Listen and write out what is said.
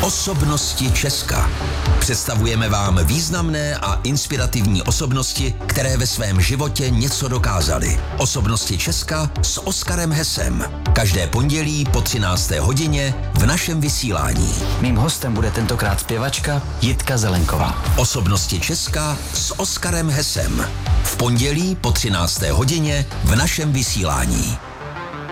Osobnosti Česka. Představujeme vám významné a inspirativní osobnosti, které ve svém životě něco dokázaly. Osobnosti Česka s Oskarem Hesem. Každé pondělí po 13. hodině v našem vysílání. Mým hostem bude tentokrát zpěvačka Jitka Zelenková. Osobnosti Česka s Oskarem Hesem. V pondělí po 13. hodině v našem vysílání.